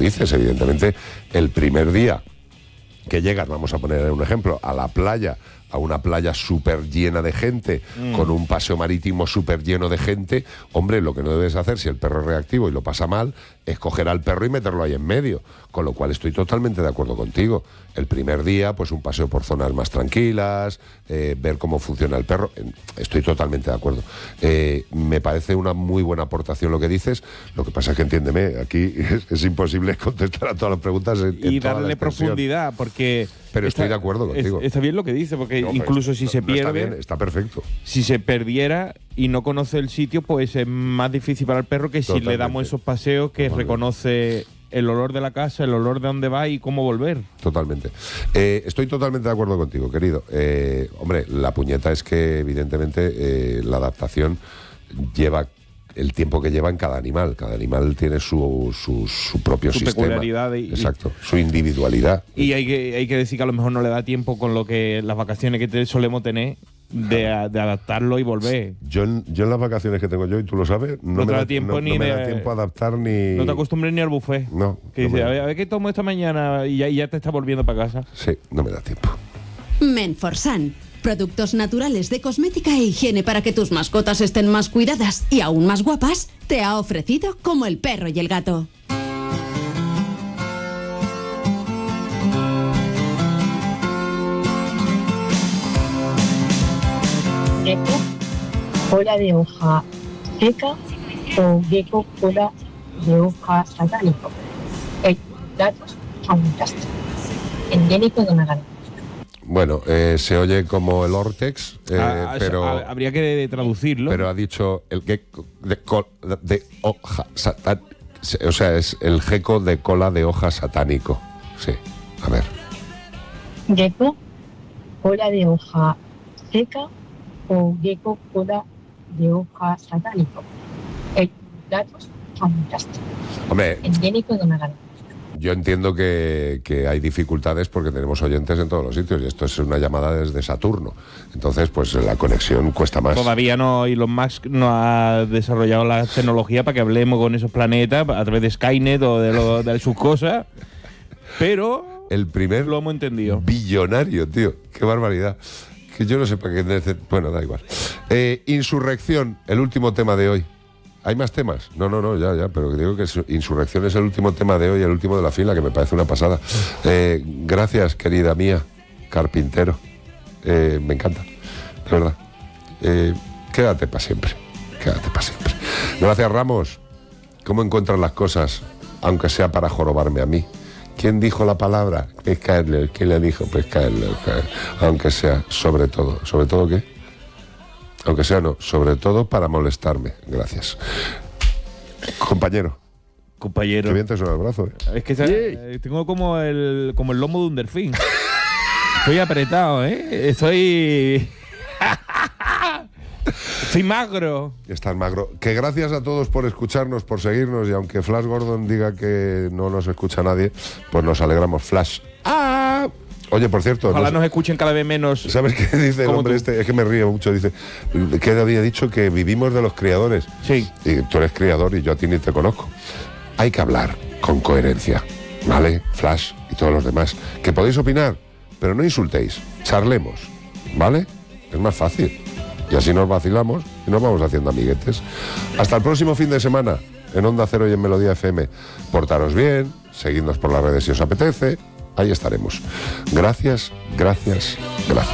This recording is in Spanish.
dices. Evidentemente, el primer día que llegas, vamos a poner un ejemplo, a la playa, a una playa súper llena de gente, con un paseo marítimo súper lleno de gente, hombre, lo que no debes hacer si el perro es reactivo y lo pasa mal, es coger al perro y meterlo ahí en medio, con lo cual estoy totalmente de acuerdo contigo. El primer día, pues un paseo por zonas más tranquilas, ver cómo funciona el perro, estoy totalmente de acuerdo. Me parece una muy buena aportación lo que dices, lo que pasa es que entiéndeme, aquí es imposible contestar a todas las preguntas y darle profundidad, porque... Pero estoy de acuerdo contigo. Está bien lo que dice, porque no, incluso si se pierde... Está bien, está perfecto. Si se perdiera y no conoce el sitio, pues es más difícil para el perro que si le damos esos paseos que reconoce el olor de la casa, el olor de dónde va y cómo volver. Totalmente. Estoy totalmente de acuerdo contigo, querido. Hombre, la puñeta es que evidentemente la adaptación lleva el tiempo que lleva en cada animal. Cada animal tiene su propio sistema. Peculiaridad. Exacto, su individualidad. Y hay que decir que a lo mejor no le da tiempo con lo que las vacaciones que solemos tener de adaptarlo y volver. Yo en las vacaciones que tengo yo, y tú lo sabes, no me da tiempo a adaptar ni... No te acostumbres ni al buffet. No. Que dice, a ver qué tomo esta mañana y ya te está volviendo para casa. Sí, no me da tiempo. Menforsan. Productos naturales de cosmética e higiene para que tus mascotas estén más cuidadas y aún más guapas, te ha ofrecido Como el perro y el gato. Gecko, cola de hoja seca o gecko, cola de hoja satánico. El datos fantásticos. Endémico de Madagascar. Bueno, se oye como el Ortex, pero... Habría que traducirlo. Pero ha dicho el gecko de hoja satánico. O sea, es el gecko de cola de hoja satánico. Sí, a ver. Gecko, cola de hoja seca o gecko, cola de hoja satánico. El datos fantásticos. Hombre, endémico de Madagascar. Yo entiendo que hay dificultades porque tenemos oyentes en todos los sitios y esto es una llamada desde Saturno. Entonces, pues la conexión cuesta más. Todavía no, Elon Musk no ha desarrollado la tecnología para que hablemos con esos planetas a través de Skynet o de sus cosas, pero el primer lo hemos entendido. Billonario, tío. Qué barbaridad. Que yo no sé para qué... Bueno, da igual. Insurrección, el último tema de hoy. ¿Hay más temas? No, ya, pero digo que Insurrección es el último tema de hoy, el último de la fila, que me parece una pasada. Gracias, querida mía, Carpintero. Me encanta, de verdad. Quédate para siempre, Gracias, Ramos. ¿Cómo encuentras las cosas, aunque sea para jorobarme a mí? ¿Quién dijo la palabra? Pescarle. ¿Quién le dijo? Pescarle. Aunque sea, sobre todo. ¿Sobre todo qué? Aunque sea no, sobre todo para molestarme. Gracias. Compañero. Qué bien te suena el brazo, Es que tengo como el lomo de un delfín. Estoy apretado, Estoy magro. Estás magro. Que gracias a todos por escucharnos, por seguirnos, y aunque Flash Gordon diga que no nos escucha nadie, pues nos alegramos. Flash. Oye, por cierto... Ojalá nos escuchen cada vez menos. ¿Sabes qué dice el hombre este? Es que me río mucho. Dice que había dicho que vivimos de los criadores. Sí. Y tú eres criador y yo a ti ni te conozco. Hay que hablar con coherencia, ¿vale? Flash y todos los demás. Que podéis opinar, pero no insultéis. Charlemos, ¿vale? Es más fácil. Y así nos vacilamos y nos vamos haciendo amiguetes. Hasta el próximo fin de semana en Onda Cero y en Melodía FM. Portaros bien, seguidnos por las redes si os apetece. Ahí estaremos. Gracias.